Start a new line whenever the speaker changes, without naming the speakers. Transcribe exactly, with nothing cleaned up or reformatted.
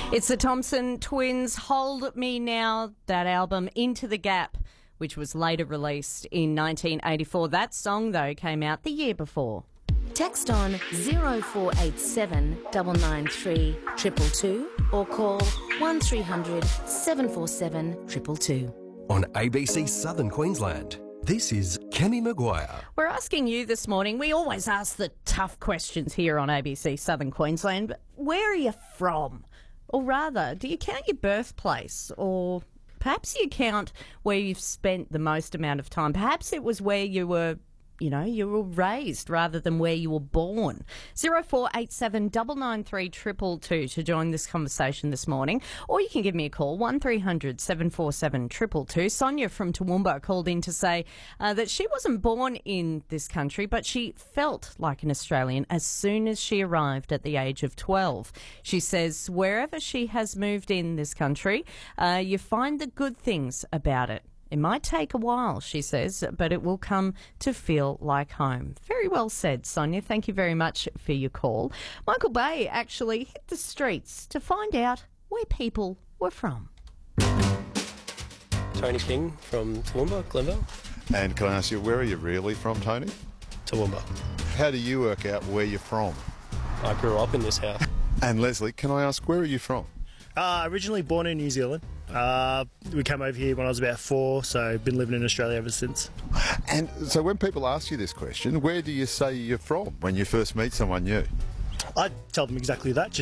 It's the Thompson Twins' Hold Me Now, that album Into the Gap, which was later released in nineteen eighty-four. That song, though, came out the year before.
Text on zero four eight seven nine nine three two two two or call one three hundred seven four seven two two two.
On A B C Southern Queensland, this is Kemi Maguire.
We're asking you this morning, we always ask the tough questions here on A B C Southern Queensland, but where are you from? Or rather, do you count your birthplace? Or perhaps you count where you've spent the most amount of time. Perhaps it was where you were, you know, you were raised rather than where you were born. zero four eight seven nine nine three two two two to join this conversation this morning. Or you can give me a call, one three hundred seven four seven two two two. Sonia from Toowoomba called in to say uh, that she wasn't born in this country, but she felt like an Australian as soon as she arrived at the age of twelve. She says wherever she has moved in this country, uh, you find the good things about it. It might take a while, she says, but it will come to feel like home. Very well said, Sonia. Thank you very much for your call. Michael Bay actually hit the streets to find out where people were from.
Tony King from Toowoomba, Glenville.
And can I ask you, where are you really from, Tony?
Toowoomba.
How do you work out where you're from?
I grew up in this house.
And Leslie, can I ask, where are you from?
Uh, originally born in New Zealand. Uh, we came over here when I was about four, so been living in Australia ever since.
And so when people ask you this question, where do you say you're from when you first meet someone new?
I tell them exactly that. Just